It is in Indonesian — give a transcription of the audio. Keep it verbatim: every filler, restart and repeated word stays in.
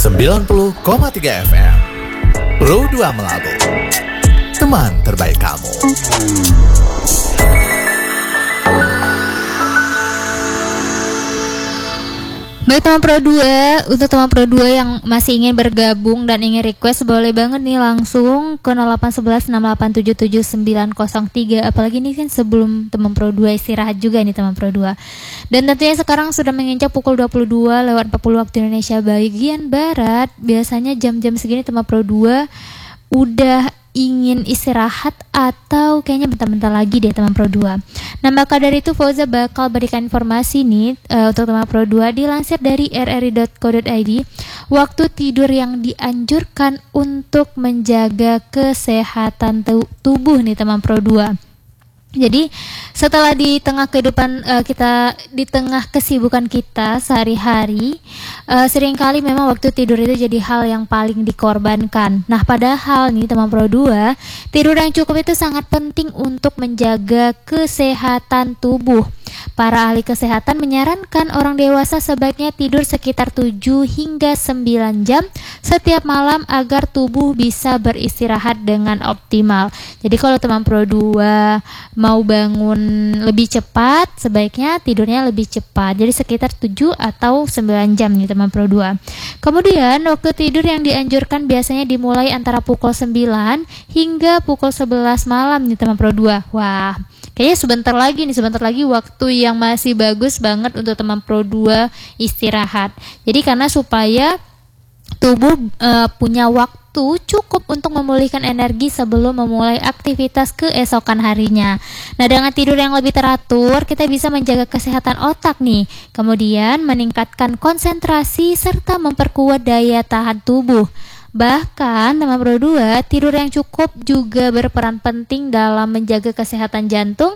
sembilan puluh koma tiga F M Pro dua Melabu, teman terbaik kamu. Baik teman Pro dua, untuk teman Pro dua yang masih ingin bergabung dan ingin request, boleh banget nih langsung ke nol delapan satu satu enam delapan tujuh tujuh sembilan nol tiga. Apalagi ini kan sebelum teman Pro dua istirahat juga nih teman Pro dua. Dan tentunya sekarang sudah menginjak pukul dua puluh dua lewat empat puluh waktu Indonesia bagian Barat. Biasanya jam-jam segini teman Pro dua udah ingin istirahat atau kayaknya bentar-bentar lagi deh teman Pro dua. Nah maka dari itu Fauza bakal berikan informasi nih uh, untuk teman Pro dua. Dilansir dari r r i dot co dot i d, waktu tidur yang dianjurkan untuk menjaga kesehatan tu- tubuh nih teman Pro dua. Jadi setelah di tengah kehidupan uh, kita, di tengah kesibukan kita sehari-hari, uh, seringkali memang waktu tidur itu jadi hal yang paling dikorbankan. Nah padahal nih teman Pro dua, tidur yang cukup itu sangat penting untuk menjaga kesehatan tubuh. Para ahli kesehatan menyarankan orang dewasa sebaiknya tidur sekitar tujuh hingga sembilan jam setiap malam agar tubuh bisa beristirahat dengan optimal. Jadi kalau teman Pro dua mau bangun lebih cepat, sebaiknya tidurnya lebih cepat. Jadi sekitar tujuh atau sembilan jam nih teman Pro dua. Kemudian waktu tidur yang dianjurkan biasanya dimulai antara pukul sembilan hingga pukul sebelas malam nih teman Pro dua. Wah, kayaknya sebentar lagi nih, sebentar lagi waktu yang masih bagus banget untuk teman Pro dua istirahat. Jadi karena supaya tubuh uh, punya waktu cukup untuk memulihkan energi sebelum memulai aktivitas keesokan harinya. Nah, dengan tidur yang lebih teratur, kita bisa menjaga kesehatan otak nih. Kemudian meningkatkan konsentrasi serta memperkuat daya tahan tubuh. Bahkan teman Pro dua, tidur yang cukup juga berperan penting dalam menjaga kesehatan jantung